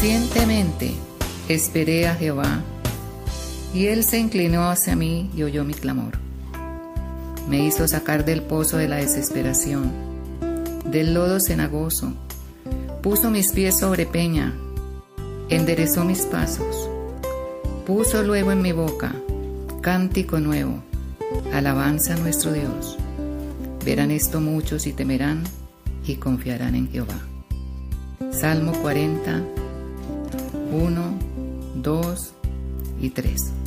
Pacientemente esperé a Jehová, y él se inclinó hacia mí y oyó mi clamor. Me hizo sacar del pozo de la desesperación, del lodo cenagoso. Puso mis pies sobre peña, enderezó mis pasos. Puso luego en mi boca cántico nuevo, alabanza a nuestro Dios. Verán esto muchos y temerán y confiarán en Jehová. Salmo 40, 1, 2 y 3.